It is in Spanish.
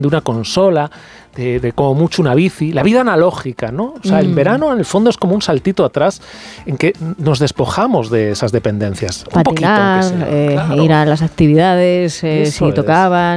de una consola, de como mucho una bici, la vida analógica, ¿no? O sea, el verano en el fondo es como un saltito atrás en que nos despojamos de esas dependencias. Patinar, un poquito, aunque sea. Claro. ir a las actividades, si tocaban.